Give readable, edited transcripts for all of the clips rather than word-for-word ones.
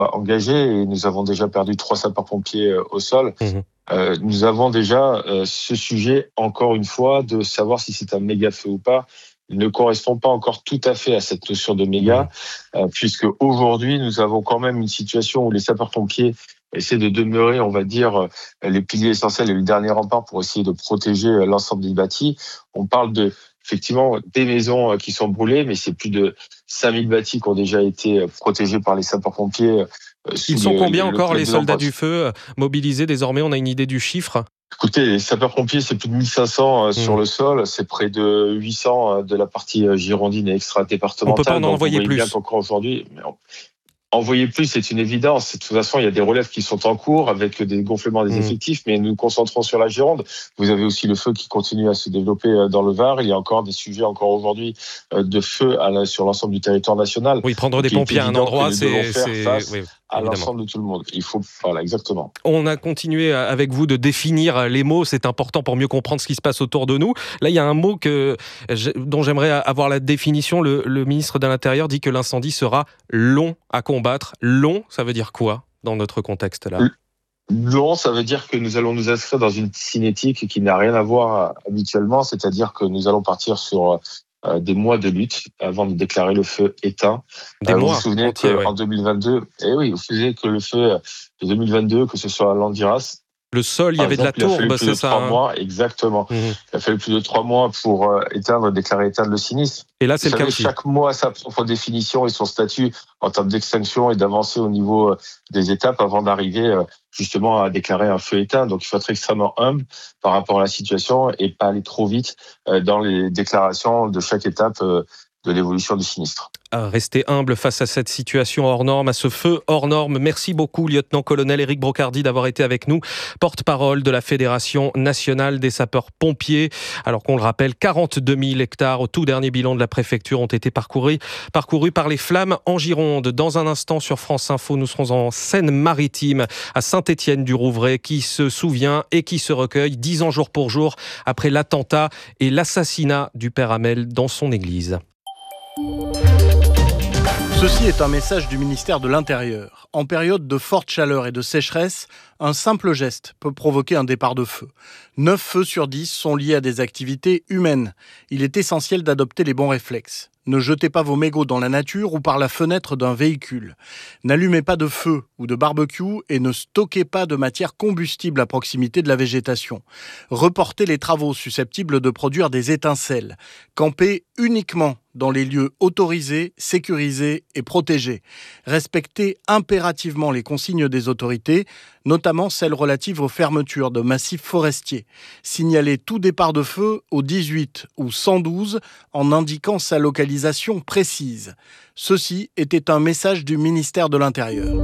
engagé et nous avons déjà perdu 3 sapeurs-pompiers au sol. Mmh. Nous avons déjà ce sujet, encore une fois, de savoir si c'est un méga-feu ou pas. Il ne correspond pas encore tout à fait à cette notion de méga, puisque aujourd'hui, nous avons quand même une situation où les sapeurs-pompiers essaient de demeurer, on va dire, les piliers essentiels et les derniers remparts pour essayer de protéger l'ensemble des bâtis. On parle effectivement des maisons qui sont brûlées, mais c'est plus de 5000 bâtis qui ont déjà été protégés par les sapeurs-pompiers. Ils sont combien encore les soldats du feu mobilisés désormais? On a une idée du chiffre? Écoutez, les sapeurs-pompiers, c'est plus de 1500 sur le sol, c'est près de 800 de la partie girondine et extra-départementale. On peut pas en envoyer plus. Bien qu'encore aujourd'hui, envoyer plus, c'est une évidence. De toute façon, il y a des relèves qui sont en cours avec des gonflements des effectifs, mais nous nous concentrons sur la Gironde. Vous avez aussi le feu qui continue à se développer dans le Var. Il y a encore des sujets aujourd'hui de feu sur l'ensemble du territoire national. Oui, prendre des pompiers à un endroit, c'est à l'ensemble de tout le monde. Il faut, voilà, exactement. On a continué avec vous de définir les mots, c'est important pour mieux comprendre ce qui se passe autour de nous. Là, il y a un mot dont j'aimerais avoir la définition. Le ministre de l'Intérieur dit que l'incendie sera long à combattre. Long, ça veut dire quoi dans notre contexte là? Long, ça veut dire que nous allons nous inscrire dans une cinétique qui n'a rien à voir habituellement, c'est-à-dire que nous allons partir sur des mois de lutte avant de déclarer le feu éteint. Des mois vous vous souvenez qu'en 2022, vous souvenez que le feu de 2022, que ce soit à Landiras, le sol, il y avait de la tourbe, c'est ça? 3 mois, exactement. Il a fallu plus de 3 mois pour déclarer éteindre le sinistre. Et là, c'est le cas aussi. Chaque mois a sa propre définition et son statut en termes d'extinction et d'avancer au niveau des étapes avant d'arriver justement à déclarer un feu éteint. Donc, il faut être extrêmement humble par rapport à la situation et pas aller trop vite dans les déclarations de chaque étape de l'évolution du sinistre. Rester humble face à cette situation hors norme, à ce feu hors norme. Merci beaucoup, lieutenant-colonel Éric Brocardi, d'avoir été avec nous, porte-parole de la Fédération nationale des sapeurs-pompiers. Alors qu'on le rappelle, 42 000 hectares au tout dernier bilan de la préfecture ont été parcourus par les flammes en Gironde. Dans un instant sur France Info, nous serons en Seine-Maritime, à Saint-Étienne-du-Rouvray, qui se souvient et qui se recueille 10 ans jour pour jour après l'attentat et l'assassinat du père Hamel dans son église. Ceci est un message du ministère de l'Intérieur. En période de forte chaleur et de sécheresse, un simple geste peut provoquer un départ de feu. 9 feux sur 10 sont liés à des activités humaines. Il est essentiel d'adopter les bons réflexes. Ne jetez pas vos mégots dans la nature ou par la fenêtre d'un véhicule. N'allumez pas de feu ou de barbecue et ne stockez pas de matière combustible à proximité de la végétation. Reportez les travaux susceptibles de produire des étincelles. Campez uniquement dans les lieux autorisés, sécurisés et protégés. Respectez impérativement les consignes des autorités, notamment celles relatives aux fermetures de massifs forestiers. Signalez tout départ de feu au 18 ou 112 en indiquant sa localisation précise. Ceci était un message du ministère de l'Intérieur.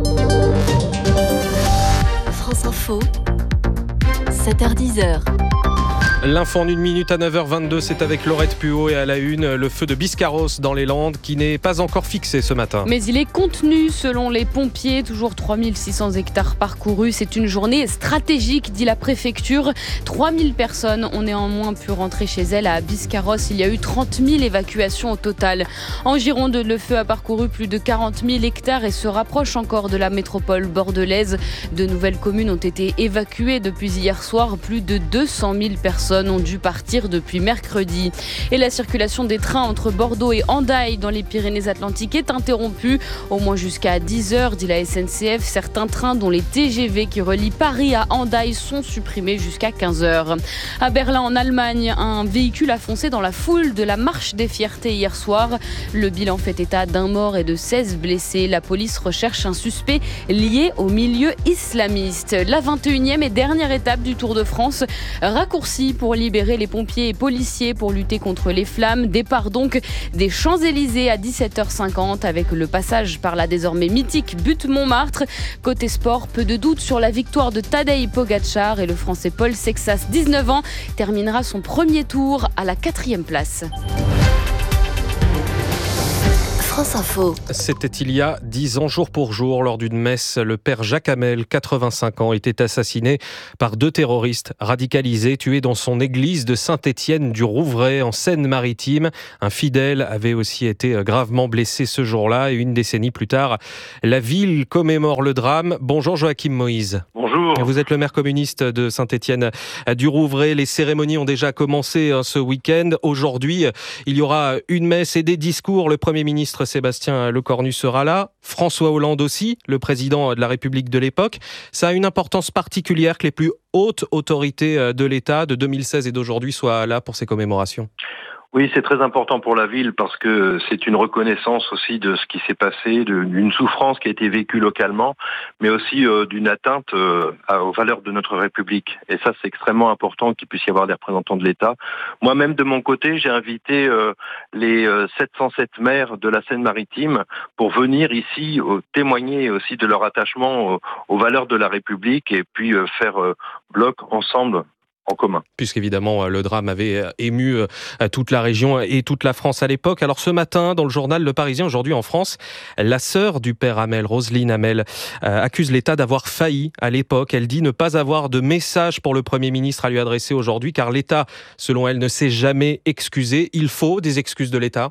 France Info, 7h10. L'info en 1 minute à 9h22, c'est avec Laurette Puot et à la une, le feu de Biscarrosse dans les Landes qui n'est pas encore fixé ce matin. Mais il est contenu selon les pompiers, toujours 3600 hectares parcourus. C'est une journée stratégique, dit la préfecture. 3000 personnes ont néanmoins pu rentrer chez elles à Biscarrosse. Il y a eu 30 000 évacuations au total. En Gironde, le feu a parcouru plus de 40 000 hectares et se rapproche encore de la métropole bordelaise. De nouvelles communes ont été évacuées depuis hier soir. Plus de 200 000 personnes ont dû partir depuis mercredi. Et la circulation des trains entre Bordeaux et Hendaye dans les Pyrénées-Atlantiques est interrompue, au moins jusqu'à 10h, dit la SNCF. Certains trains, dont les TGV qui relient Paris à Hendaye, sont supprimés jusqu'à 15h. À Berlin, en Allemagne, un véhicule a foncé dans la foule de la Marche des Fiertés hier soir. Le bilan fait état d'un mort et de 16 blessés. La police recherche un suspect lié au milieu islamiste. La 21e et dernière étape du Tour de France, raccourcie pour libérer les pompiers et policiers pour lutter contre les flammes. Départ donc des Champs-Élysées à 17h50 avec le passage par la désormais mythique butte Montmartre. Côté sport, peu de doute sur la victoire de Tadej Pogačar et le Français Paul Sexas, 19 ans, terminera son premier tour à la 4e place. France Info. C'était il y a 10 ans, jour pour jour, lors d'une messe. Le père Jacques Hamel, 85 ans, était assassiné par 2 terroristes radicalisés, tués dans son église de Saint-Étienne du Rouvray, en Seine-Maritime. Un fidèle avait aussi été gravement blessé ce jour-là, et une décennie plus tard, la ville commémore le drame. Bonjour Joachim Moïse. Bonjour. Vous êtes le maire communiste de Saint-Étienne du Rouvray. Les cérémonies ont déjà commencé ce week-end. Aujourd'hui, il y aura une messe et des discours. Le Premier ministre Sébastien Lecornu sera là. François Hollande aussi, le président de la République de l'époque. Ça a une importance particulière que les plus hautes autorités de l'État de 2016 et d'aujourd'hui soient là pour ces commémorations. Oui, c'est très important pour la ville parce que c'est une reconnaissance aussi de ce qui s'est passé, d'une souffrance qui a été vécue localement, mais aussi d'une atteinte aux valeurs de notre République. Et ça, c'est extrêmement important qu'il puisse y avoir des représentants de l'État. Moi-même, de mon côté, j'ai invité les 707 maires de la Seine-Maritime pour venir ici témoigner aussi de leur attachement aux valeurs de la République et puis faire bloc ensemble en commun. Puisqu'évidemment, le drame avait ému toute la région et toute la France à l'époque. Alors ce matin, dans le journal Le Parisien, aujourd'hui en France, la sœur du père Hamel, Roselyne Hamel, accuse l'État d'avoir failli à l'époque. Elle dit ne pas avoir de message pour le Premier ministre à lui adresser aujourd'hui, car l'État, selon elle, ne s'est jamais excusé. Il faut des excuses de l'État.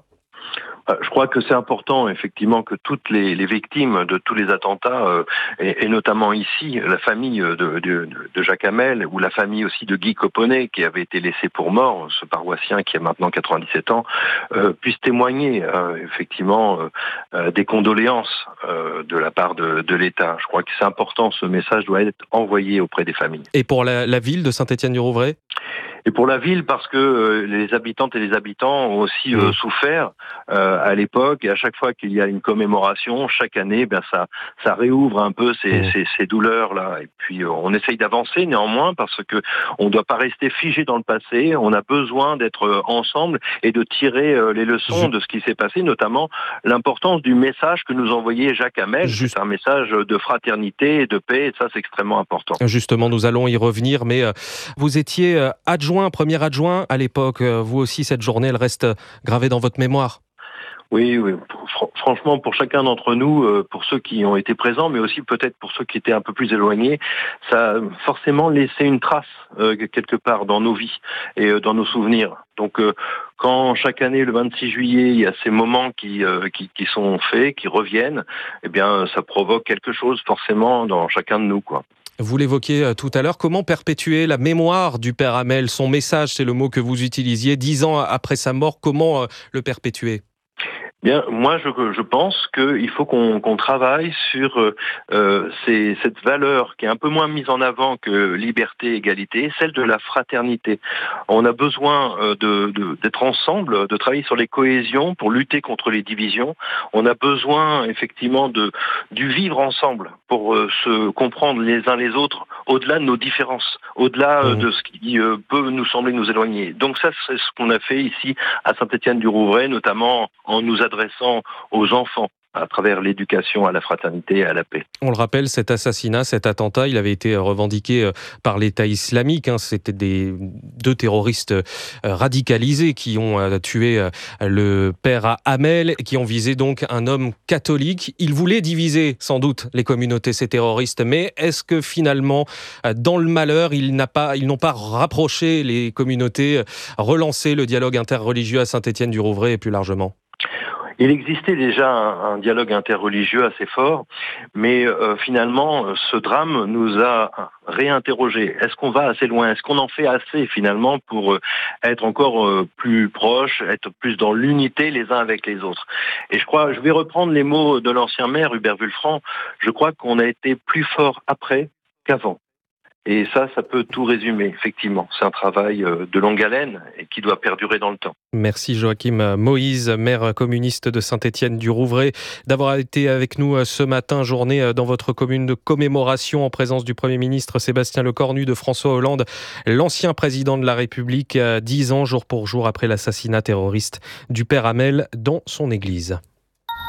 Je crois que c'est important, effectivement, que toutes les victimes de tous les attentats, et notamment ici, la famille de Jacques Hamel, ou la famille aussi de Guy Coponnet, qui avait été laissé pour mort, ce paroissien qui a maintenant 97 ans, puissent témoigner, effectivement, des condoléances de la part de l'État. Je crois que c'est important, ce message doit être envoyé auprès des familles. Et pour la ville de Saint-Étienne-du-Rouvray ? Et pour la ville, parce que les habitantes et les habitants ont aussi souffert à l'époque, et à chaque fois qu'il y a une commémoration, chaque année, ça réouvre un peu ces douleurs-là. Et puis on essaye d'avancer néanmoins, parce que on ne doit pas rester figé dans le passé. On a besoin d'être ensemble et de tirer les leçons de ce qui s'est passé, notamment l'importance du message que nous envoyait Jacques Hamel. C'est un message de fraternité et de paix, et ça c'est extrêmement important. Justement, nous allons y revenir, mais vous étiez premier adjoint à l'époque. Vous aussi, cette journée, elle reste gravée dans votre mémoire. Oui. Franchement, pour chacun d'entre nous, pour ceux qui ont été présents, mais aussi peut-être pour ceux qui étaient un peu plus éloignés, ça a forcément laissé une trace quelque part dans nos vies et dans nos souvenirs. Donc, quand chaque année, le 26 juillet, il y a ces moments qui sont faits, qui reviennent, eh bien, ça provoque quelque chose forcément dans chacun de nous, quoi. Vous l'évoquiez tout à l'heure, comment perpétuer la mémoire du père Hamel? Son message, c'est le mot que vous utilisiez, 10 ans après sa mort, comment le perpétuer? Bien, moi je pense qu'il faut qu'on travaille sur cette valeur qui est un peu moins mise en avant que liberté, égalité, celle de la fraternité. On a besoin d'être ensemble, de travailler sur les cohésions pour lutter contre les divisions. On a besoin effectivement du vivre ensemble pour se comprendre les uns les autres au-delà de nos différences, au-delà de ce qui peut nous sembler nous éloigner. Donc ça, c'est ce qu'on a fait ici à Saint-Étienne-du-Rouvray, notamment en nous adressant aux enfants à travers l'éducation à la fraternité et à la paix. On le rappelle, cet assassinat, cet attentat, il avait été revendiqué par l'État islamique. C'était 2 terroristes radicalisés qui ont tué le père Hamel, qui ont visé donc un homme catholique. Ils voulaient diviser sans doute les communautés, ces terroristes, mais est-ce que finalement, dans le malheur, ils n'ont pas rapproché les communautés, relancé le dialogue interreligieux à Saint-Étienne-du-Rouvray et plus largement ? Il existait déjà un dialogue interreligieux assez fort, mais finalement, ce drame nous a réinterrogés. Est-ce qu'on va assez loin? Est-ce qu'on en fait assez finalement pour être encore plus proches, être plus dans l'unité les uns avec les autres? Et je vais reprendre les mots de l'ancien maire Hubert Vulfranc, je crois qu'on a été plus fort après qu'avant. Et ça peut tout résumer, effectivement. C'est un travail de longue haleine et qui doit perdurer dans le temps. Merci Joachim Moïse, maire communiste de Saint-Étienne-du-Rouvray, d'avoir été avec nous ce matin, journée dans votre commune de commémoration en présence du Premier ministre Sébastien Lecornu, de François Hollande, l'ancien président de la République, 10 ans jour pour jour après l'assassinat terroriste du père Hamel dans son église.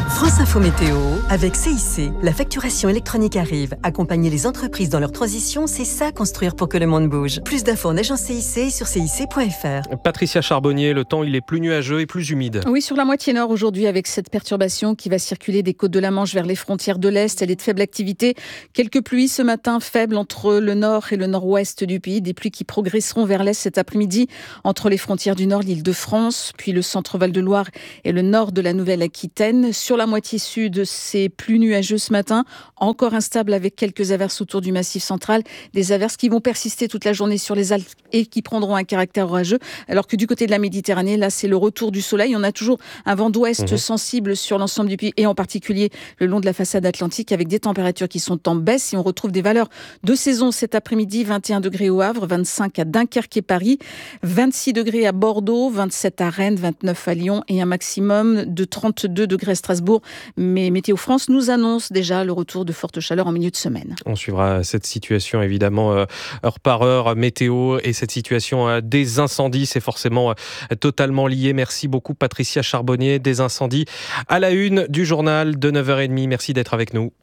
France Info Météo, avec CIC. La facturation électronique arrive. Accompagner les entreprises dans leur transition, c'est ça construire pour que le monde bouge. Plus d'infos en agence CIC sur cic.fr. Patricia Charbonnier, le temps il est plus nuageux et plus humide. Oui, sur la moitié nord aujourd'hui avec cette perturbation qui va circuler des côtes de la Manche vers les frontières de l'Est. Elle est de faible activité. Quelques pluies ce matin faibles entre le nord et le nord-ouest du pays. Des pluies qui progresseront vers l'Est cet après-midi entre les frontières du nord, l'Île-de-France, puis le centre Val-de-Loire et le nord de la Nouvelle-Aquitaine. Sur la moitié sud, c'est plus nuageux ce matin, encore instable avec quelques averses autour du Massif central, des averses qui vont persister toute la journée sur les Alpes et qui prendront un caractère orageux, alors que du côté de la Méditerranée, là c'est le retour du soleil. On a toujours un vent d'ouest sensible sur l'ensemble du pays et en particulier le long de la façade atlantique avec des températures qui sont en baisse et on retrouve des valeurs de saison cet après-midi, 21 degrés au Havre, 25 à Dunkerque et Paris, 26 degrés à Bordeaux, 27 à Rennes, 29 à Lyon et un maximum de 32 degrés à Strasbourg. Mais Météo France nous annonce déjà le retour de fortes chaleurs en milieu de semaine. On suivra cette situation évidemment heure par heure, météo et cette situation des incendies, c'est forcément totalement lié. Merci beaucoup Patricia Charbonnier, des incendies à la une du journal de 9h30. Merci d'être avec nous.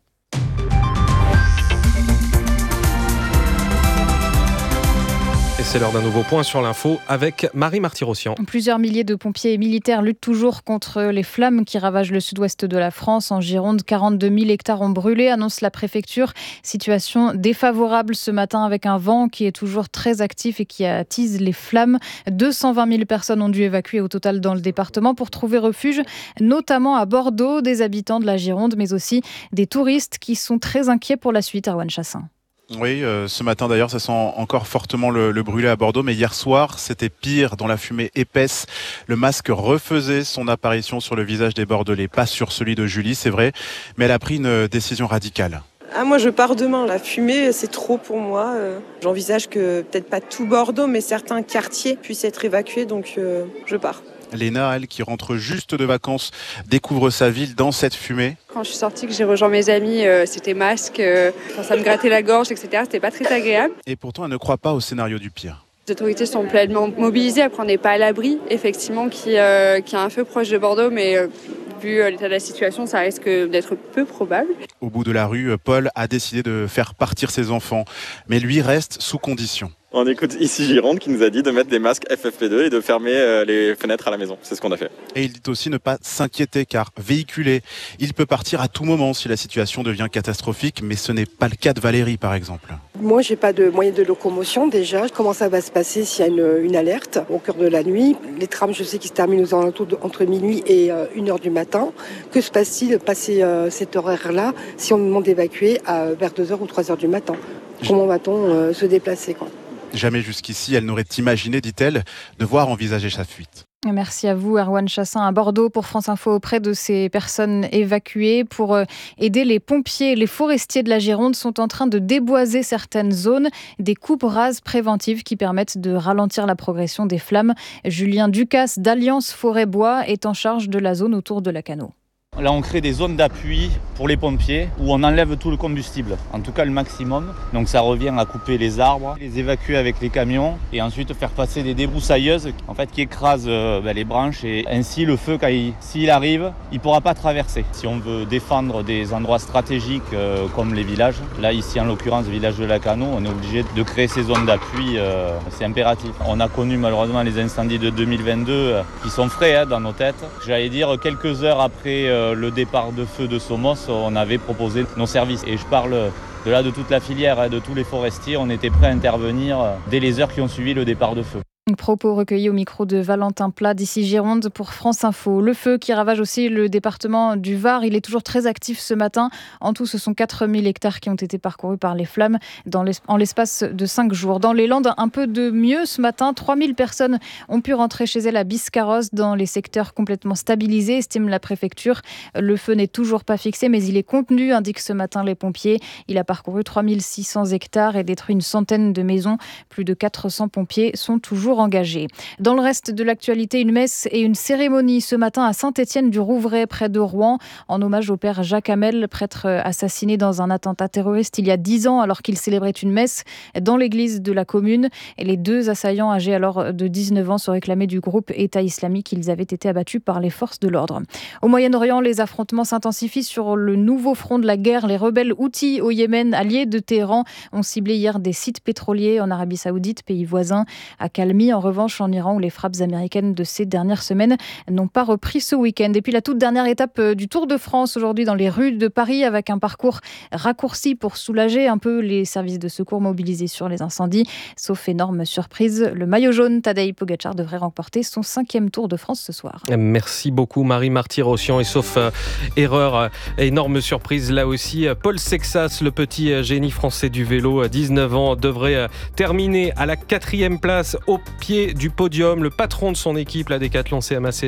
Et c'est l'heure d'un nouveau point sur l'info avec Marie Marty-Rossian. Plusieurs milliers de pompiers et militaires luttent toujours contre les flammes qui ravagent le sud-ouest de la France. En Gironde, 42 000 hectares ont brûlé, annonce la préfecture. Situation défavorable ce matin avec un vent qui est toujours très actif et qui attise les flammes. 220 000 personnes ont dû évacuer au total dans le département pour trouver refuge, notamment à Bordeaux, des habitants de la Gironde, mais aussi des touristes qui sont très inquiets pour la suite. Erwan Chassin. Oui, ce matin d'ailleurs, ça sent encore fortement le brûlé à Bordeaux, mais hier soir, c'était pire. Dans la fumée épaisse, le masque refaisait son apparition sur le visage des Bordelais, pas sur celui de Julie, c'est vrai, mais elle a pris une décision radicale. Moi je pars demain, la fumée c'est trop pour moi. J'envisage que peut-être pas tout Bordeaux, mais certains quartiers puissent être évacués, donc je pars. Léna, elle qui rentre juste de vacances, découvre sa ville dans cette fumée. Quand je suis sortie, que j'ai rejoint mes amis, c'était masque, ça me grattait la gorge, etc. C'était pas très agréable. Et pourtant, elle ne croit pas au scénario du pire. Les autorités sont pleinement mobilisées, après on n'est pas à l'abri, effectivement, qu'il y a un feu proche de Bordeaux, mais vu l'état de la situation, ça risque d'être peu probable. Au bout de la rue, Paul a décidé de faire partir ses enfants, mais lui reste sous condition. On écoute ici Gironde qui nous a dit de mettre des masques FFP2 et de fermer les fenêtres à la maison. C'est ce qu'on a fait. Et il dit aussi ne pas s'inquiéter car véhiculé, il peut partir à tout moment si la situation devient catastrophique, mais ce n'est pas le cas de Valérie par exemple. Moi, j'ai pas de moyen de locomotion déjà. Comment ça va se passer s'il y a une alerte au cœur de la nuit? Les trams, je sais qu'ils se terminent aux alentours entre minuit et 1h du matin. Que se passe-t-il passer cet horaire-là si on nous demande d'évacuer vers 2h ou 3h du matin? Comment va-t-on se déplacer quoi? Jamais jusqu'ici, elle n'aurait imaginé, dit-elle, devoir envisager sa fuite. Merci à vous, Erwan Chassin, à Bordeaux, pour France Info, auprès de ces personnes évacuées. Pour aider les pompiers, les forestiers de la Gironde sont en train de déboiser certaines zones, des coupes rases préventives qui permettent de ralentir la progression des flammes. Julien Ducasse d'Alliance Forêt-Bois est en charge de la zone autour de la Cano. Là, on crée des zones d'appui pour les pompiers où on enlève tout le combustible, en tout cas le maximum. Donc ça revient à couper les arbres, les évacuer avec les camions et ensuite faire passer des débroussailleuses en fait, qui écrasent les branches. Et ainsi, le feu, s'il arrive, il ne pourra pas traverser. Si on veut défendre des endroits stratégiques comme les villages, là ici en l'occurrence, le village de la Cano, on est obligé de créer ces zones d'appui, c'est impératif. On a connu malheureusement les incendies de 2022 qui sont frais dans nos têtes. J'allais dire quelques heures après le départ de feu de Somos, on avait proposé nos services. Et je parle de toute la filière, de tous les forestiers. On était prêts à intervenir dès les heures qui ont suivi le départ de feu. Propos recueillis au micro de Valentin Plat d'ici Gironde pour France Info. Le feu qui ravage aussi le département du Var, il est toujours très actif ce matin. En tout, ce sont 4000 hectares qui ont été parcourus par les flammes en l'espace de 5 jours. Dans les Landes, un peu de mieux ce matin. 3000 personnes ont pu rentrer chez elles à Biscarrosse dans les secteurs complètement stabilisés, estime la préfecture. Le feu n'est toujours pas fixé, mais il est contenu, indiquent ce matin les pompiers. Il a parcouru 3600 hectares et détruit une centaine de maisons. Plus de 400 pompiers sont toujours engagés. Dans le reste de l'actualité, une messe et une cérémonie ce matin à Saint-Étienne-du-Rouvray, près de Rouen, en hommage au père Jacques Hamel, prêtre assassiné dans un attentat terroriste il y a 10 ans alors qu'il célébrait une messe dans l'église de la commune. Et les 2 assaillants âgés alors de 19 ans se réclamaient du groupe État islamique. Ils avaient été abattus par les forces de l'ordre. Au Moyen-Orient, les affrontements s'intensifient sur le nouveau front de la guerre. Les rebelles Houthis au Yémen, alliés de Téhéran, ont ciblé hier des sites pétroliers en Arabie Saoudite, pays voisin, accalmie. En revanche, en Iran, où les frappes américaines de ces dernières semaines n'ont pas repris ce week-end. Et puis la toute dernière étape du Tour de France aujourd'hui dans les rues de Paris, avec un parcours raccourci pour soulager un peu les services de secours mobilisés sur les incendies. Sauf énorme surprise, le maillot jaune Tadej Pogačar devrait remporter son 5e Tour de France ce soir. Merci beaucoup Marie Marty-Rossian. Et sauf erreur, énorme surprise là aussi, Paul Sexas, le petit génie français du vélo, 19 ans, devrait terminer à la 4e place au pied du podium. Le patron de son équipe, la Décathlon CMA